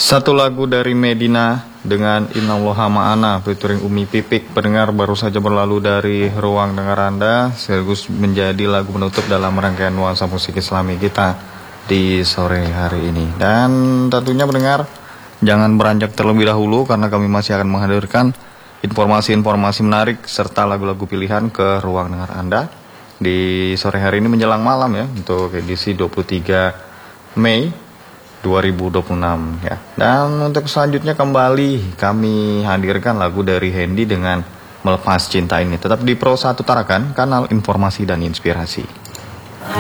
Satu lagu dari Medina dengan Innallaha Ma'ana featuring Umi Pipik. Pendengar, baru saja berlalu dari Ruang Dengar Anda, sekaligus menjadi lagu penutup dalam rangkaian nuansa musik Islami kita di sore hari ini. Dan tentunya pendengar, jangan beranjak terlebih dahulu karena kami masih akan menghadirkan informasi-informasi menarik serta lagu-lagu pilihan ke Ruang Dengar Anda di sore hari ini menjelang malam ya, untuk edisi 23 Mei 2026 ya. Dan untuk selanjutnya kembali kami hadirkan lagu dari Hendy dengan Melepas Cinta Ini. Tetap di Pro 1 Tarakan, kanal informasi dan inspirasi.